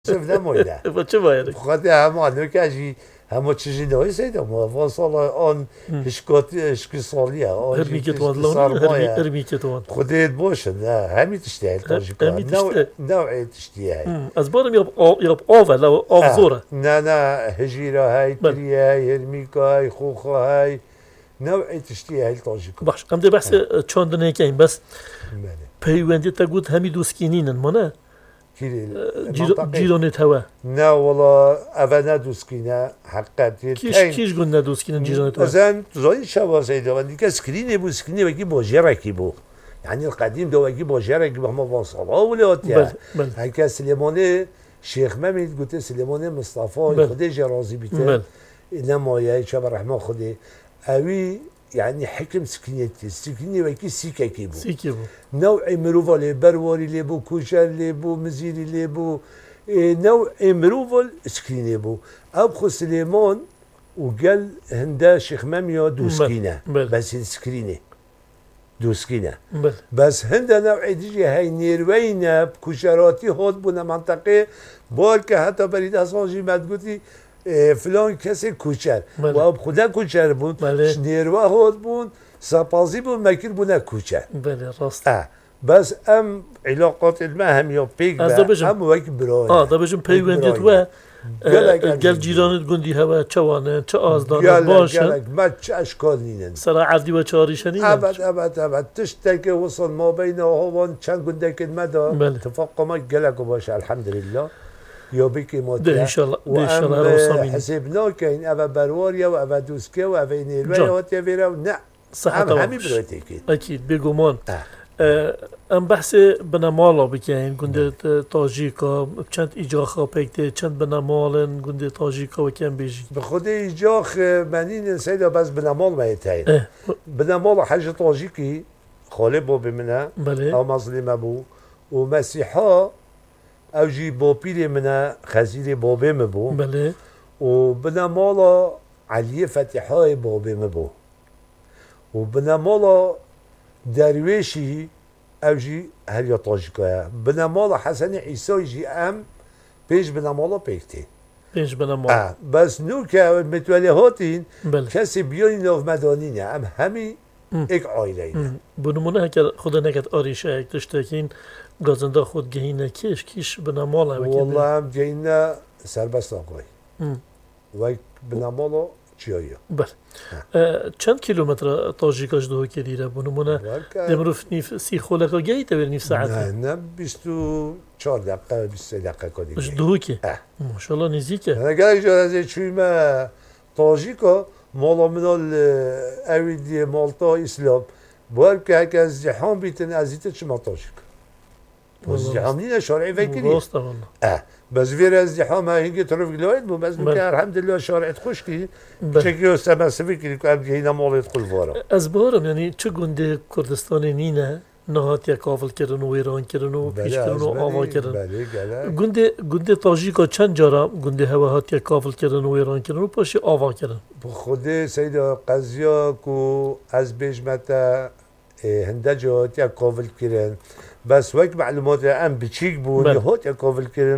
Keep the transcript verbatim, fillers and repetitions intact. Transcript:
شوف نموينا چه باید خاطر همه نوکشی همه چیزی نوی سیدم ما فاصله آن اشکات اشکی سالیه آن هرمی که توان لون هرمی که توان خودت باشه نه همین تشتهی تاجیکا نوع نوع تشتهی از بارم یاب یاب آوه لو آف زوره نه نه هجیره های تریه های هرمیکا های خوخه های نوع تشتهی تاجیکا باش ام ده بحث چاندنه که این بس پیوندی تا گود همی دوسکینینن ما نه جیرانت هوا نه والله اوه ندوسکینه حقیقتی کیش کیش گون ندوسکینه جیرانت هوا ازن زای شواز ایده ولی که سکرینه بود سکرینه وکی باجرکی بود یعنی القدیم دو وکی باجرکی با ما واصله ولاتیه هکه سلیمانه شیخ ممید گوته سلیمانه مصطفی خودی جرازی بیته نمایه چه برحمه خودی اوی يعني حكم سكنيتي سكني وكي سيكا كيبو سيكا بو نوع مروفال بروري ليبو كوشر ليبو مزيري ليبو إيه نوع مروفال سكريني بو ابخو سليمان وقال هندا شيخ ماميو دوسكينه بس سكريني دوسكينه بس هندا نوع ديجي هاي نيروينا بكوشراتي هود بونا منطقه بالك حتى بريد اصاجي ما تقولي فلان کسی کوچر و اب خدا کوچر بود نیروه هات بود سپازی بود مکر بود نه کوچر بله راست بس ام علاقات ما هم یا پیک به هم وقت برای آه دا بجم پیوندیت و گل جیرانت گندی هوا چوانه چه آزدان باشه گلک ما چه اشکال نینن سرا عردی و چاریشنی ابد ابد ابد تشته که وصل ما بین هوان چند گنده که مدا اتفاق ما گلک باشه الحمدلله یا بکی ماده انشالله انشالله حسبنا که این اوه برواریا و اوه دوسکه و اوه نیروی هاتیا ویره و نه هم همی برایتی که اکید بگمان ام بحث بنامالا بکنین گنده تاجیکا چند ایجاخا پیکته چند بنامالن گنده تاجیکا و کم بیجی به خود ایجاخ منین سیده بس بنامال مایتاین بنامال حج تاجیکی خاله بو بمنه او مظلمه بو و مسیحا او جی با پیل منه خزیر بابه مبو بله و بنامالا علی فتحای بابه مبو و بنامالا درویشی او جی هریا تاجیکایا بنامالا حسن عیسی جی ام پیش بنامالا پیکتی پیش بنامالا بس نو که متولی هاتین کسی بیانی ناف مدانینه ام همی ایک عائله اینه بنمونه که خدا نکت آریشه ایک تشتکین گازنده خود گهینه کیش کیش بنامالا والله هم گهینه سربست آقای و بنامالا چیایی بله چند کیلومتر تاجیکاش دهو کلیره بنمونه دمروف نیف سی خولکا گهی تبیر نیف ساعته نه نه بیست و چهار دقیقه بیست سه دقیقه کدی اش دهو که ماشالله نزدیکه انا گرک جار از چویم تاجیکا مالا منال اویدی مالتا اسلام باید که هک از زحام بیتن ازیت چما تاجیکا ازدحام نینه شارعی فکری راست والله اه بس ویر ازدحام هنگی طرف گلاید بو بس که الحمدلله شارعت خوش کی چکی استم از فکری که اب گینا مال تدخل وارا از بارم یعنی چه گنده کردستان نینه نهات یا کافل کردن و ایران کردن و پیش کردن و آوا کردن گنده گنده تاجیکا چند جارا گنده هوا هات یا کافل کردن و ایران کردن و پاشی آوا کردن خود سید قضیا کو از بجمتا هنده جهات یا کافل کردن بس وقت معلومات ام بچیک بود هات یا کافل کردن